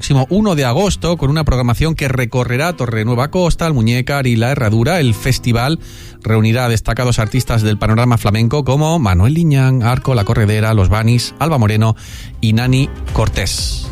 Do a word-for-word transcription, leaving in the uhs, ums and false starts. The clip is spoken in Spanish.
próximo uno de agosto con una programación que recorrerá Torre Nueva Costa, Almuñécar y La Herradura. El festival reunirá a destacados artistas del panorama flamenco como Manuel Liñán, Arco, La Corredera, Los Banis, Alba Moreno y Nani Cortés.